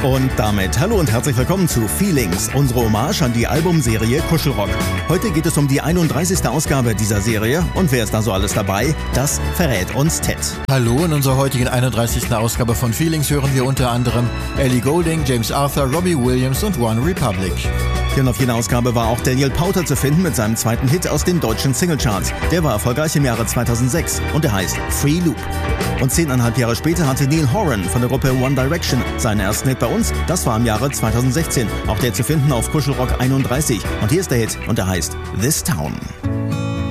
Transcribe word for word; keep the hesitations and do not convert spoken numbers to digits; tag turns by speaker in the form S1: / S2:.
S1: Und damit hallo und herzlich willkommen zu Feelings, unsere Hommage an die Albumserie Kuschelrock. Heute geht es um die einunddreißigste Ausgabe dieser Serie und wer ist da so alles dabei? Das verrät uns Ted.
S2: Hallo, in unserer heutigen einunddreißigsten Ausgabe von Feelings hören wir unter anderem Ellie Goulding, James Arthur, Robbie Williams und One Republic.
S1: Hier und auf jeder Ausgabe war auch Daniel Powter zu finden mit seinem zweiten Hit aus den deutschen Singlecharts. Der war erfolgreich im Jahre zweitausendsechs und er heißt Free Loop. Und zehneinhalb Jahre später hatte Neil Horan von der Gruppe One Direction seinen ersten Hit bei uns. Das war im Jahre zweitausendsechzehn. Auch der zu finden auf Kuschelrock einunddreißig. Und hier ist der Hit und er heißt This Town.